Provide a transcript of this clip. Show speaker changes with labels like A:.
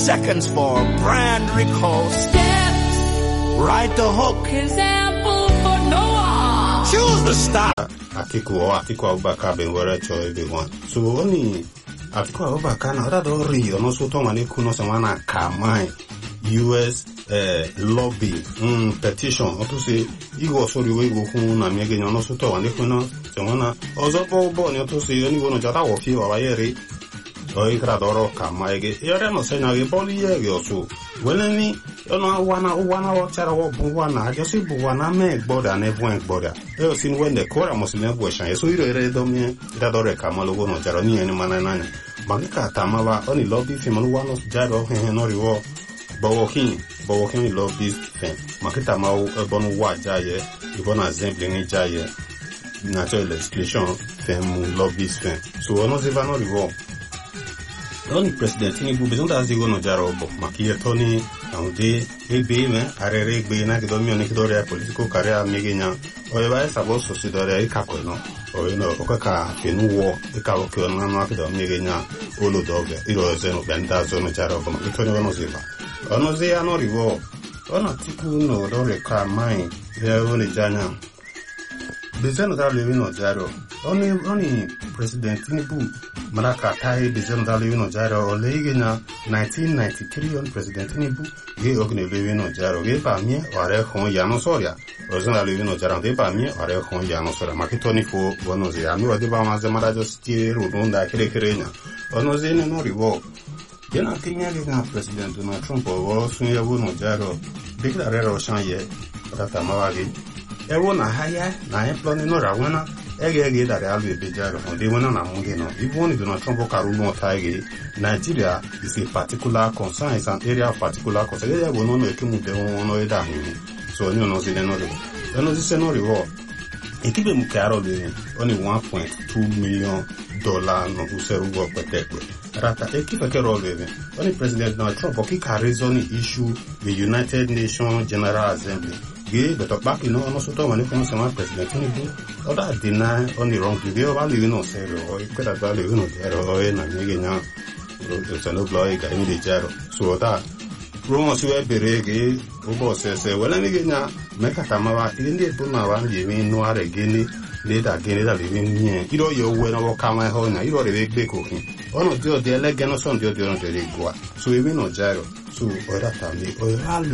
A: seconds for brand recall. Steps. Ride the hook.
B: Example for Noah.
A: Choose the star.
C: Atiku Abubakar been where everyone. So only Atiku Abubakar na other don't read no so to many kuno someone kamai US lobby petition or to say you go so the way go na me again no so to one kuno someone ozo bo ni to say only one jata wo fi wa yere o ikradoro kamai ge yere no se na ge boli ye so weleni ono wana chara wo buwana just buwana me gboda na ebu gboda e sin when the core muslim question so ire do me da dore kamalo go no chara ni eni mana nanya magika tamawa oni lobby femanu wano jaro he no riwo bowokin lobby fem makita mawo ebonu wa jaye ibona assembly ni jaye natural legislation fem lobby fem so ono ziva no riwo oni president Tinubu besoin d'azigo no jaro obo makiye toni aude ebe me arere gbe na kido mi oni kido re political career megenya o eba sabo so sidore ikako no o no okaka fenu wo ikalo ke na na kido megenya olo doge iro zeno benda zo no jaro obo makito ni wono ziva ono ze ano riwo ono tiku no do re ka mai ya woni janya bezeno da lewi no jaro oni president Tinubu Maraka Tai Bezeno da lewi no jaro o lege na 1993 on president Tinubu ge ogne lewi no jaro ge pa mi ore khon ya no soria o zeno da lewi no jaro ge pa mi ore khon ya no soria makito ni fo wono ze ami o de ba ma ze mara jo sti ru nda kire nya ono ze ne no riwo yana Kenya ge na president Donald Trump o sun ya wono jaro declare ro shanye rata mawagi ewo na haya na employment no rawana ege dare alwe bejaro on de wona na munge no even Donald Trump karu no taige Nigeria is a particular concern, is an area of particular concern. Area go no ekimu de wono eda hin so ni no se no re no se no re ekibe mu karo de only 1.2 million dollar no useru go petekwe rata ekibe kero de only president Donald Trump o ki ka reason issue the United Nations General Assembly ge but back no so to many from some president Tinubu oda deny on the wrong video value no say o ikeda value no zero o na nyegenya o no blow ga imi de jaro so that Roma siwe berege obo sese wala nyegenya meka tamawa ndi to na wa yemi no are geni leda geni da le ni iro yo we no kama ho na iro re gbe ko kin ono dio de ele geno son dio no de gwa so ewe no jaro so ora tami o